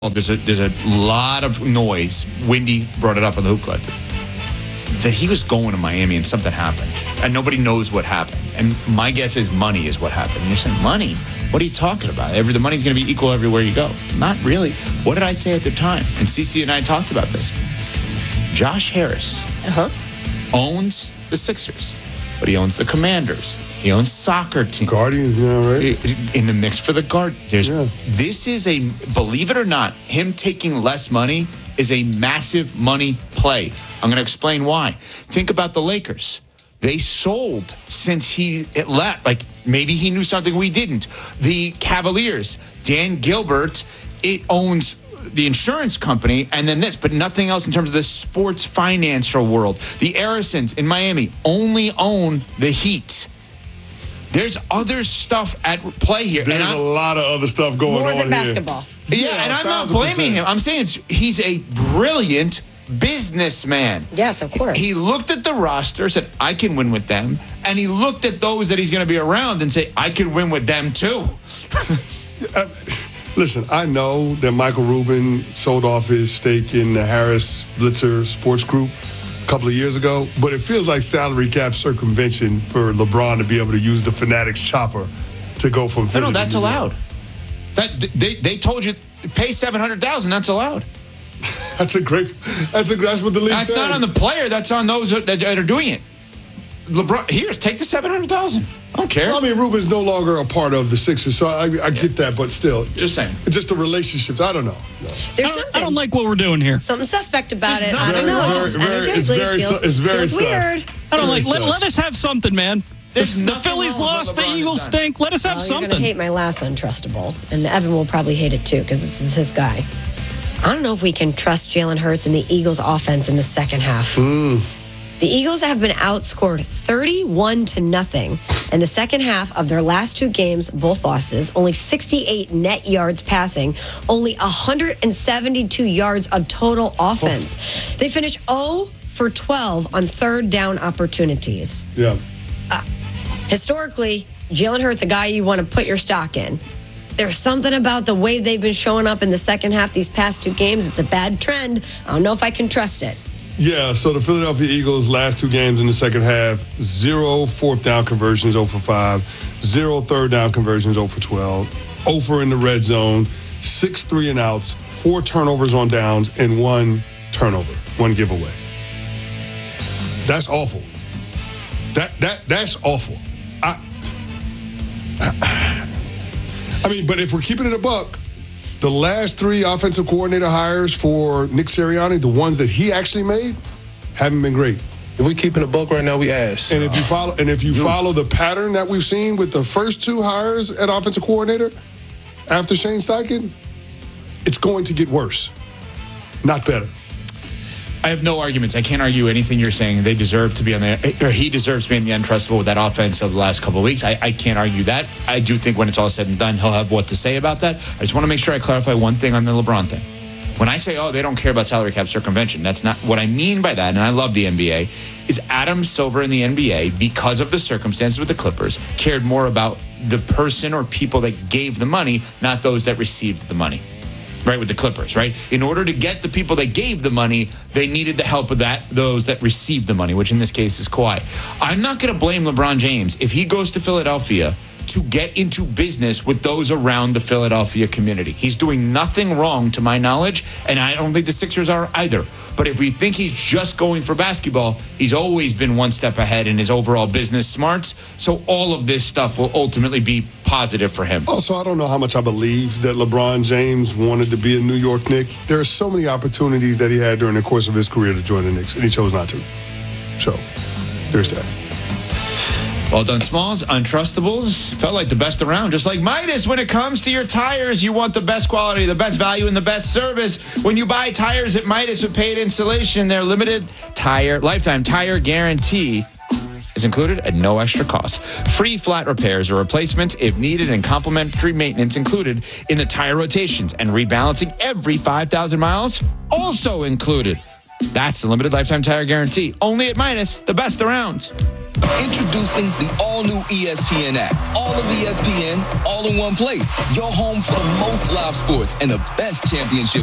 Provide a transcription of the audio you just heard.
There's a lot of noise. Wendy brought it up on the Hoop Collective that he was going to Miami and something happened, and nobody knows what happened. And my guess is money is what happened. And you're saying, money? What are you talking about? The money's going to be equal everywhere you go. Not really. What did I say at the time? And CC and I talked about this. Josh Harris owns the Sixers, but he owns the Commanders. He owns soccer teams. Guardians now, right? In the mix for the Guardians. This is believe it or not, him taking less money is a massive money play. I'm going to explain why. Think about the Lakers. They sold since he left. Like, maybe he knew something we didn't. The Cavaliers, Dan Gilbert, it owns the insurance company and then this, but nothing else in terms of the sports financial world. The Arisons in Miami only own the Heat. There's other stuff at play here. There's a lot of other stuff going on here. More than basketball. Yeah, and I'm not blaming him. I'm saying he's a brilliant businessman. Yes, of course. He looked at the roster, said, I can win with them. And he looked at those that he's going to be around and say, I can win with them too. Listen, I know that Michael Rubin sold off his stake in the Harris Blitzer Sports Group a couple of years ago, but it feels like salary cap circumvention for LeBron to be able to use the Fanatics chopper to go from Philly. No, that's allowed. They told you pay $700,000. That's allowed. That's what the league. That's not on the player. That's on those that are doing it. LeBron, here, take the $700,000. I don't care. Well, I mean, Rubin's no longer a part of the Sixers, so I get that, but still, just saying, just the relationships. I don't know. I don't like what we're doing here. Something suspect about it. I don't know. It's very sus. Weird. I don't like. Let us have something, man. The Phillies lost. The Eagles stink. Let us have something. You're going to hate my last untrustable, and Evan will probably hate it too because this is his guy. I don't know if we can trust Jalen Hurts and the Eagles' offense in the second half. The Eagles have been outscored 31-0 in the second half of their last two games, both losses. Only 68 net yards passing, only 172 yards of total offense. They finished 0 for 12 on third down opportunities. Yeah. Historically, Jalen Hurts, a guy you want to put your stock in. There's something about the way they've been showing up in the second half these past two games. It's a bad trend. I don't know if I can trust it. Yeah, so the Philadelphia Eagles last two games in the second half, 0 fourth down conversions, 0 for 5, 0 third down conversions, 0 for 12, 0 for in the red zone, 6 3-and-outs, 4 turnovers on downs, and 1 turnover, 1 giveaway. That's awful. That's awful. I mean, but if we're keeping it a buck, the last 3 offensive coordinator hires for Nick Sirianni, the ones that he actually made, haven't been great. If we keeping a buck right now, we ass. And if you follow the pattern that we've seen with the first 2 hires at offensive coordinator after Shane Steichen, it's going to get worse, not better. I have no arguments. I can't argue anything you're saying. They deserve to be on the, or he deserves to be in the untrustable with that offense of the last couple of weeks. I can't argue that. I do think when it's all said and done, he'll have what to say about that. I just want to make sure I clarify one thing on the LeBron thing. When I say, they don't care about salary cap circumvention, that's not what I mean by that. And I love the NBA. Is Adam Silver in the NBA, because of the circumstances with the Clippers, cared more about the person or people that gave the money, not those that received the money. Right, with the Clippers, right? In order to get the people that gave the money, they needed the help of those that received the money, which in this case is Kawhi. I'm not going to blame LeBron James if he goes to Philadelphia to get into business with those around the Philadelphia community. He's doing nothing wrong to my knowledge, and I don't think the Sixers are either. But if we think he's just going for basketball, he's always been one step ahead in his overall business smarts. So all of this stuff will ultimately be positive for him. Also, I don't know how much I believe that LeBron James wanted to be a New York Knick. There are so many opportunities that he had during the course of his career to join the Knicks, and he chose not to. So, there's that. Well done, Smalls. Untrustables. Felt like the best around. Just like Midas, when it comes to your tires, you want the best quality, the best value, and the best service. When you buy tires at Midas with paid installation, their limited lifetime tire guarantee is included at no extra cost. Free flat repairs or replacements if needed, and complimentary maintenance included in the tire rotations, and rebalancing every 5,000 miles also included. That's the limited lifetime tire guarantee. Only at Midas, the best around. Introducing the all-new ESPN app. All of ESPN, all in one place. Your home for the most live sports and the best championship